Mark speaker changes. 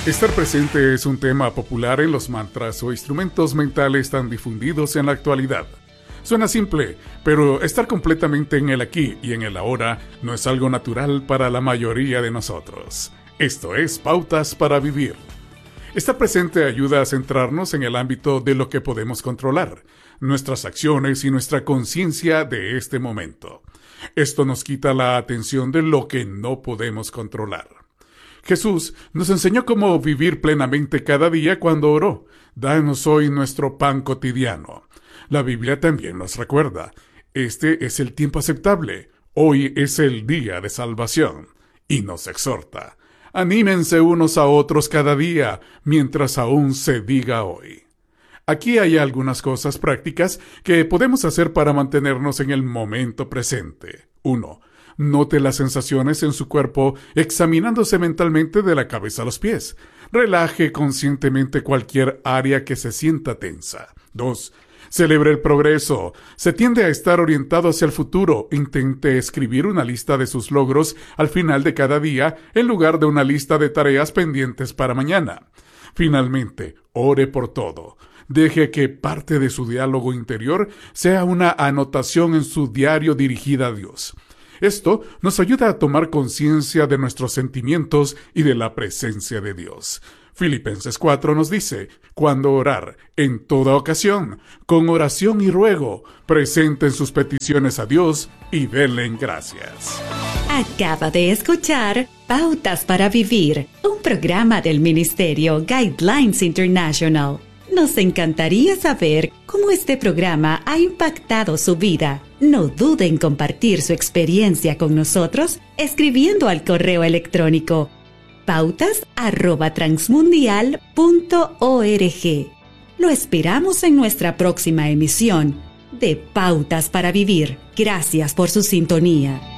Speaker 1: Estar presente es un tema popular en los mantras o instrumentos mentales tan difundidos en la actualidad. Suena simple, pero estar completamente en el aquí y en el ahora no es algo natural para la mayoría de nosotros. Esto es Pautas para Vivir. Estar presente ayuda a centrarnos en el ámbito de lo que podemos controlar, nuestras acciones y nuestra conciencia de este momento. Esto nos quita la atención de lo que no podemos controlar. Jesús nos enseñó cómo vivir plenamente cada día cuando oró: «Danos hoy nuestro pan cotidiano». La Biblia también nos recuerda: este es el tiempo aceptable, hoy es el día de salvación. Y nos exhorta: anímense unos a otros cada día, mientras aún se diga hoy. Aquí hay algunas cosas prácticas que podemos hacer para mantenernos en el momento presente. 1. Note las sensaciones en su cuerpo examinándose mentalmente de la cabeza a los pies. Relaje conscientemente cualquier área que se sienta tensa. 2. Celebre el progreso. Se tiende a estar orientado hacia el futuro. Intente escribir una lista de sus logros al final de cada día en lugar de una lista de tareas pendientes para mañana. Finalmente, ore por todo. Deje que parte de su diálogo interior sea una anotación en su diario dirigida a Dios. Esto nos ayuda a tomar conciencia de nuestros sentimientos y de la presencia de Dios. Filipenses 4 nos dice: cuando orar, en toda ocasión, con oración y ruego, presenten sus peticiones a Dios y denle gracias.
Speaker 2: Acaba de escuchar Pautas para Vivir, un programa del Ministerio Guidelines International. Nos encantaría saber cómo este programa ha impactado su vida. No dude en compartir su experiencia con nosotros escribiendo al correo electrónico pautas@transmundial.org. Lo esperamos en nuestra próxima emisión de Pautas para Vivir. Gracias por su sintonía.